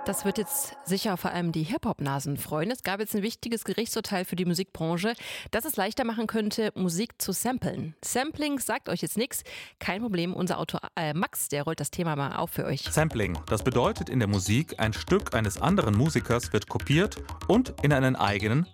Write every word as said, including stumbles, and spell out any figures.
Das wird jetzt sicher vor allem die Hip-Hop-Nasen freuen. Es gab jetzt ein wichtiges Gerichtsurteil für die Musikbranche, das es leichter machen könnte, Musik zu samplen. Sampling sagt euch jetzt nichts. Kein Problem, unser Autor äh, Max, der rollt das Thema mal auf für euch. Sampling, das bedeutet in der Musik, ein Stück eines anderen Musikers wird kopiert und in einen eigenen